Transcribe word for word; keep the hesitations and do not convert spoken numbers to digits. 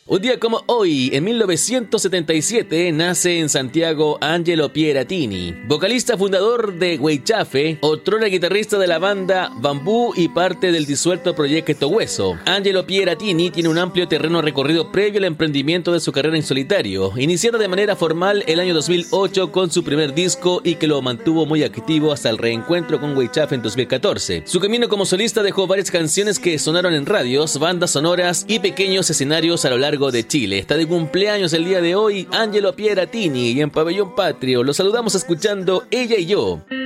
Un día como hoy, en mil novecientos setenta y siete, nace en Santiago Angelo Pieratini, vocalista fundador de Huaychafe, otrora guitarrista de la banda Bambú y parte del disuelto Proyecto Hueso. Angelo Pieratini tiene un amplio terreno recorrido previo al emprendimiento de su carrera en solitario, iniciada de manera formal el año dos mil ocho con su primer disco y que lo mantuvo muy activo hasta el reencuentro con Huaychafe en dos mil catorce. Su camino como solista dejó varias canciones que sonaron en radios, bandas sonoras y pequeños escenarios a lo largo de Chile. Está de cumpleaños el día de hoy Angelo Pieratini y en Pabellón Patrio lo saludamos escuchando Ella y Yo.